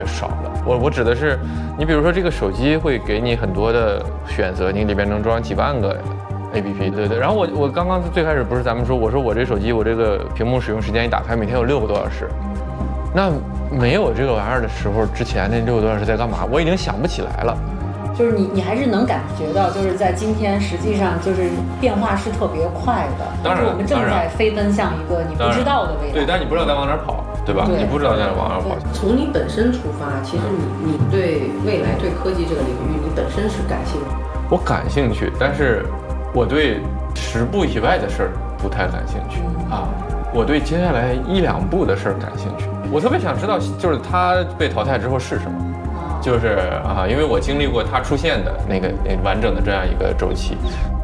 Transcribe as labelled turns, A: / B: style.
A: 少了。我指的是，你比如说这个手机会给你很多的选择，你里边能装几万个 APP， 对。然后我刚刚最开始不是咱们说，我说我这手机我这个屏幕使用时间一打开，每天有6个多小时。那没有这个玩意儿的时候，之前那6个多小时在干嘛？我已经想不起来了。
B: 就是你还是能感觉到，就是在今天实际上就是变化是特别快的。
A: 当然，
B: 我们正在飞奔向一个你不知道的未来。
A: 对，但是你不知道在往哪儿跑，对吧？你不知道在往哪儿跑。
C: 从你本身出发，其实你对未来、对科技这个领域，你本身是感兴趣。
A: 我感兴趣，但是我对10步以外的事儿不太感兴趣啊。我对接下来1、2步的事儿感兴趣。我特别想知道，就是它被淘汰之后是什么。就是因为我经历过它出现的那个完整的这样一个周期。